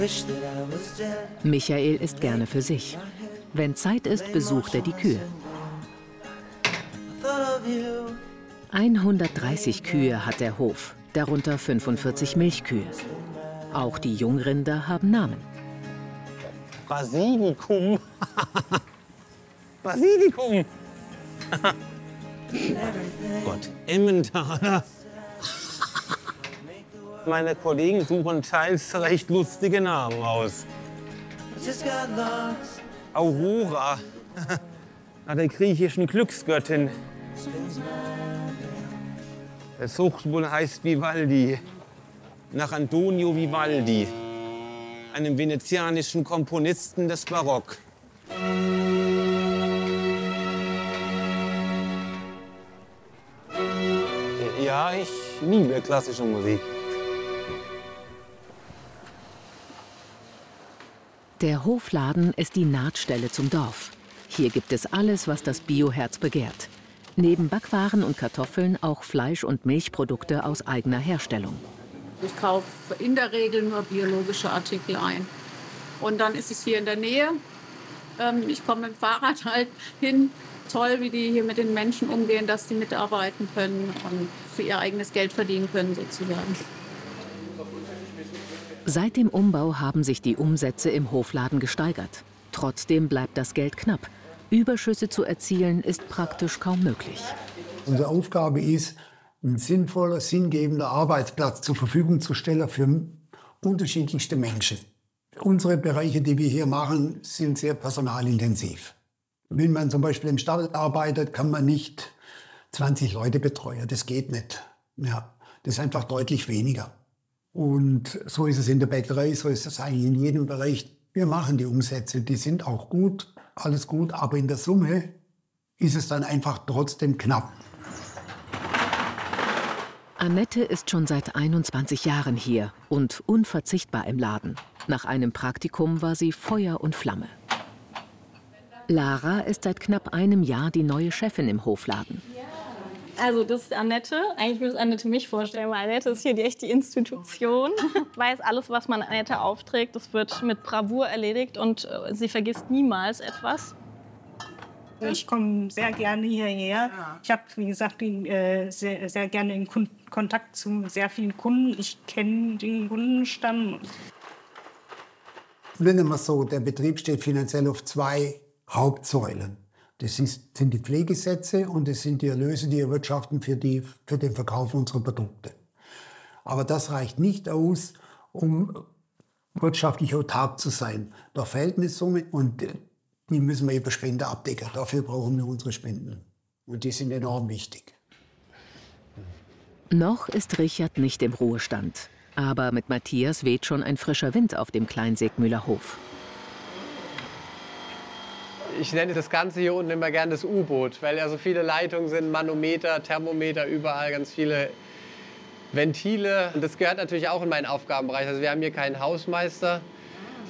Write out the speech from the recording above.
Michael ist gerne für sich. Wenn Zeit ist, besucht er die Kühe. 130 Kühe hat der Hof, darunter 45 Milchkühe. Auch die Jungrinder haben Namen. Basilikum. Basilikum. Gott, Emmentaler. Meine Kollegen suchen teils recht lustige Namen aus. Aurora, nach der griechischen Glücksgöttin. Der Zuchtbull heißt Vivaldi, nach Antonio Vivaldi, einem venezianischen Komponisten des Barock. Ja, ich liebe klassische Musik. Der Hofladen ist die Nahtstelle zum Dorf. Hier gibt es alles, was das Bioherz begehrt. Neben Backwaren und Kartoffeln auch Fleisch- und Milchprodukte aus eigener Herstellung. Ich kaufe in der Regel nur biologische Artikel ein. Und dann ist es hier in der Nähe. Ich komme mit dem Fahrrad halt hin. Toll, wie die hier mit den Menschen umgehen, dass die mitarbeiten können und für ihr eigenes Geld verdienen können sozusagen. Seit dem Umbau haben sich die Umsätze im Hofladen gesteigert. Trotzdem bleibt das Geld knapp. Überschüsse zu erzielen ist praktisch kaum möglich. Unsere Aufgabe ist, ein sinnvoller, sinngebender Arbeitsplatz zur Verfügung zu stellen für unterschiedlichste Menschen. Unsere Bereiche, die wir hier machen, sind sehr personalintensiv. Wenn man zum Beispiel im Stall arbeitet, kann man nicht 20 Leute betreuen. Das geht nicht. Ja, das ist einfach deutlich weniger. Und so ist es in der Bäckerei, so ist es eigentlich in jedem Bereich. Wir machen die Umsätze, die sind auch gut, alles gut, aber in der Summe ist es dann einfach trotzdem knapp. Annette ist schon seit 21 Jahren hier und unverzichtbar im Laden. Nach einem Praktikum war sie Feuer und Flamme. Lara ist seit knapp einem Jahr die neue Chefin im Hofladen. Also das ist Annette. Eigentlich würde Annette mich vorstellen, weil Annette ist hier echt die Institution. Weiß alles, was man Annette aufträgt. Das wird mit Bravour erledigt und sie vergisst niemals etwas. Ich komme sehr gerne hierher. Ich habe, wie gesagt, sehr gerne in Kontakt zu sehr vielen Kunden. Ich kenne den Kundenstamm. Nennen wir es so, der Betrieb steht finanziell auf zwei Hauptsäulen. Das sind die Pflegesätze und das sind die Erlöse, die erwirtschaften für den Verkauf unserer Produkte. Aber das reicht nicht aus, um wirtschaftlich autark zu sein. Da fehlt eine Summe und die müssen wir über Spenden abdecken. Dafür brauchen wir unsere Spenden. Und die sind enorm wichtig. Noch ist Richard nicht im Ruhestand. Aber mit Matthias weht schon ein frischer Wind auf dem Kleinsägmühler Hof. Ich nenne das Ganze hier unten immer gern das U-Boot, weil ja so viele Leitungen sind, Manometer, Thermometer, überall ganz viele Ventile. Und das gehört natürlich auch in meinen Aufgabenbereich. Also wir haben hier keinen Hausmeister.